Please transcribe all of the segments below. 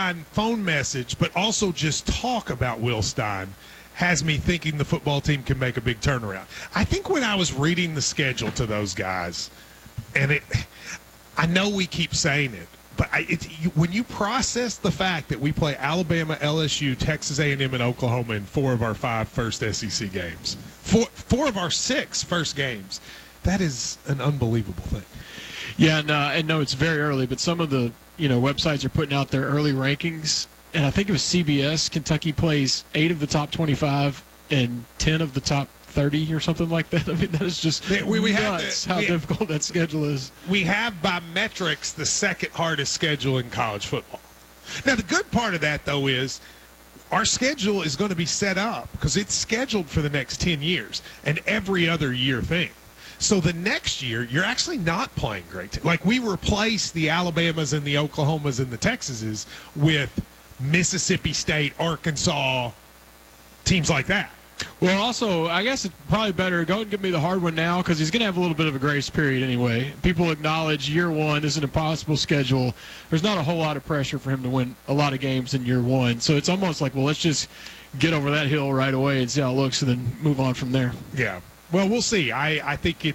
Stein phone message, but also just talk about Will Stein has me thinking the football team can make a big turnaround. I think when I was reading the schedule to those guys, and I know we keep saying it, but when you process the fact that we play Alabama, LSU, Texas A&M, and Oklahoma in 4 of our 5 first SEC games, 4 of our 6 first games, that is an unbelievable thing. Yeah, and no, it's very early, but some of the websites are putting out their early rankings, and I think it was CBS. Kentucky plays 8 of the top 25 and 10 of the top 30 or something like that. I mean, that is just nuts how difficult that schedule is. We have, by metrics, the second hardest schedule in college football. Now, the good part of that, though, is our schedule is going to be set up because it's scheduled for the next 10 years, and every other year thing. So the next year, you're actually not playing great. Like, we replace the Alabamas and the Oklahomas and the Texases with Mississippi State, Arkansas, teams like that. Well, also, I guess it's probably better go and give me the hard one now because he's going to have a little bit of a grace period anyway. People acknowledge year one is an impossible schedule. There's not a whole lot of pressure for him to win a lot of games in year one. So it's almost like, well, let's just get over that hill right away and see how it looks and then move on from there. Yeah. Well, we'll see. I think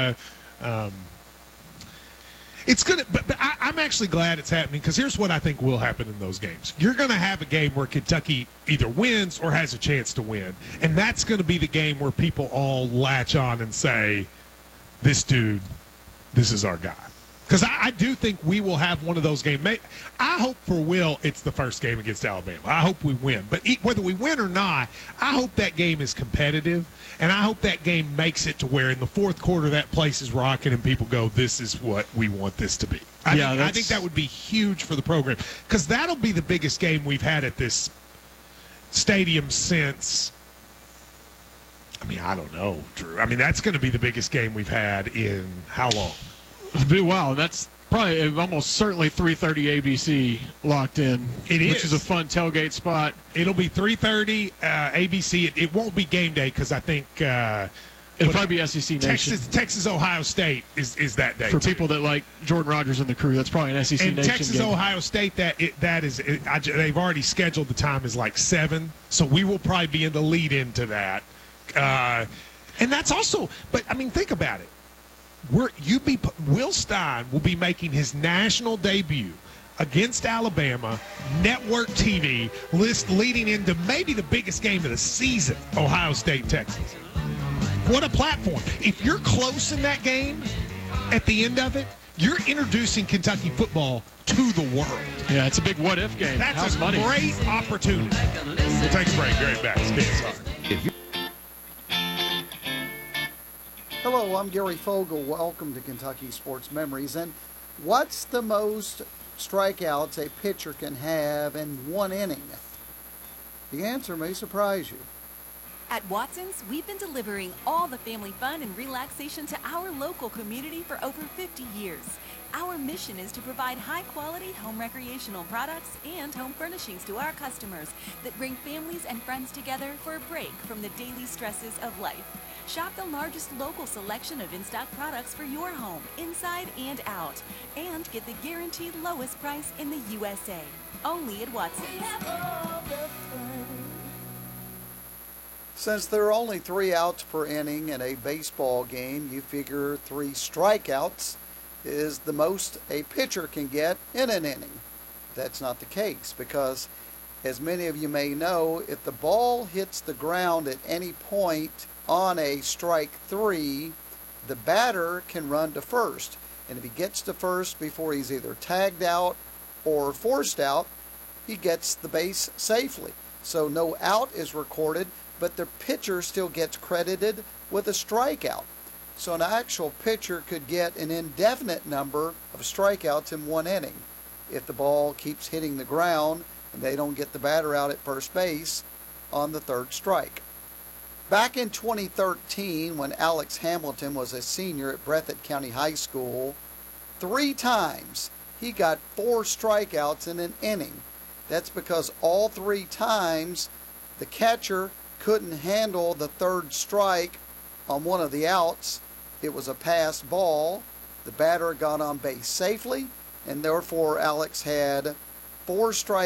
it's going to – but I'm actually glad it's happening because here's what I think will happen in those games. You're going to have a game where Kentucky either wins or has a chance to win, and that's going to be the game where people all latch on and say, this dude, this is our guy. Because I do think we will have one of those games. I hope for Will it's the first game against Alabama. I hope we win. But whether we win or not, I hope that game is competitive, and I hope that game makes it to where in the fourth quarter that place is rocking and people go, this is what we want this to be. I think that would be huge for the program because that'll be the biggest game we've had at this stadium since – I don't know, Drew. That's going to be the biggest game we've had in how long? Wow, that's probably almost certainly 3:30 ABC locked in. Which is a fun tailgate spot. It'll be 3:30 ABC. It won't be game day because I think it'll probably be SEC Nation. Texas Ohio State is that day for people that like Jordan Rodgers and the crew. That's probably an SEC and Nation. Texas game. Ohio State they've already scheduled the time is like 7, so we will probably be in the lead into that. And that's also, but think about it. Will Stein will be making his national debut against Alabama, network TV, leading into maybe the biggest game of the season, Ohio State, Texas. What a platform. If you're close in that game, at the end of it, you're introducing Kentucky football to the world. Yeah, it's a big what-if game. That's a great opportunity. We'll take a break. Right back. Hello, I'm Gary Fogle. Welcome to Kentucky Sports Memories. And what's the most strikeouts a pitcher can have in one inning? The answer may surprise you. At Watson's, we've been delivering all the family fun and relaxation to our local community for over 50 years. Our mission is to provide high-quality home recreational products and home furnishings to our customers that bring families and friends together for a break from the daily stresses of life. Shop the largest local selection of in-stock products for your home, inside and out, and get the guaranteed lowest price in the USA. Only at Watson's. Since there are only 3 outs per inning in a baseball game, you figure 3 strikeouts is the most a pitcher can get in an inning. That's not the case because, as many of you may know, if the ball hits the ground at any point on a strike 3, the batter can run to first. And if he gets to first before he's either tagged out or forced out, he gets the base safely. So no out is recorded, but the pitcher still gets credited with a strikeout. So an actual pitcher could get an indefinite number of strikeouts in one inning if the ball keeps hitting the ground and they don't get the batter out at first base on the 3rd strike. Back in 2013, when Alex Hamilton was a senior at Breathitt County High School, 3 times he got 4 strikeouts in an inning. That's because all 3 times the catcher couldn't handle the 3rd strike on one of the outs. It was a passed ball. The batter got on base safely, and therefore Alex had 4 strikeouts